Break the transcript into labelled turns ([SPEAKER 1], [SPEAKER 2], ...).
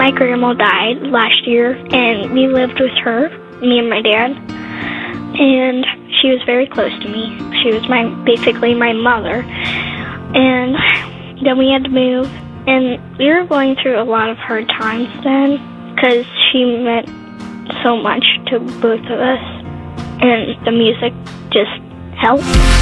[SPEAKER 1] My grandma died last year, and we lived with her, me and my dad, and she was very close to me. She was basically my mother. And then we had to move, and we were going through a lot of hard times then, because she meant so much to both of us, and the music just helped.